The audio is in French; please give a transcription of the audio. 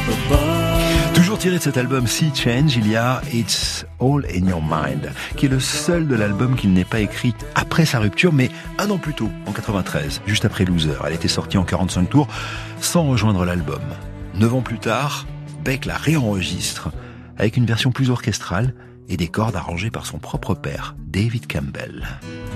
Toujours tiré de cet album Sea Change, il y a It's All in Your Mind, qui est le seul de l'album qu'il n'ait pas écrit après sa rupture, mais un an plus tôt, en 93, juste après Loser. Elle était sortie en 45 tours, sans rejoindre l'album. 9 ans plus tard, Beck la réenregistre, avec une version plus orchestrale et des cordes arrangées par son propre père, David Campbell.